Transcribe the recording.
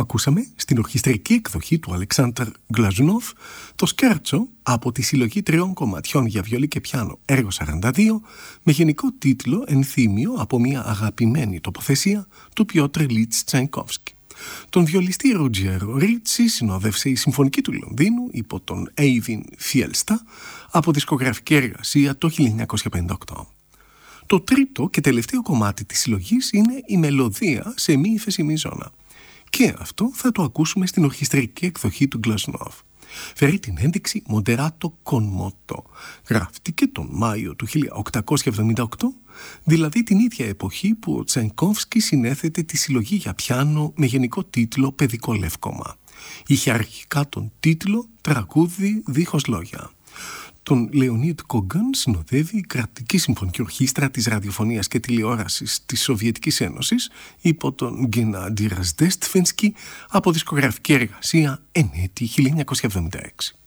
Ακούσαμε στην ορχιστρική εκδοχή του Αλεξάνδρ Γκλαζούνοφ το σκέρτσο από τη συλλογή 3 κομματιών για βιολί και πιάνο έργο 42 με γενικό τίτλο ενθύμιο από μια αγαπημένη τοποθεσία του Πιότρ Λίτς Τσαϊκόφσκι. Τον βιολιστή Ρουτζιέρο Ρίτσι συνόδευσε η Συμφωνική του Λονδίνου υπό τον Έιβιν Φιέλστα από δισκογραφική εργασία το 1958. Το τρίτο και τελευταίο κομμάτι της συλλογής είναι η μελωδία σε μη ύφεση μη ζώνα. Και αυτό θα το ακούσουμε στην ορχιστρική εκδοχή του Γκλαζούνοφ. Φέρει την ένδειξη Moderato con moto. Γράφτηκε τον Μάιο του 1878, δηλαδή την ίδια εποχή που ο Τσαϊκόφσκι συνέθετε τη συλλογή για πιάνο με γενικό τίτλο «Παιδικό Λεύκομα». Είχε αρχικά τον τίτλο «Τραγούδι δίχως λόγια». Τον Λεωνίδ Κόγκαν συνοδεύει η κρατική συμφωνική ορχήστρα της ραδιοφωνίας και τηλεόρασης της Σοβιετικής Ένωσης υπό τον Γκένναντι Ραζδέστφενσκι από δισκογραφική εργασία εν έτη 1976.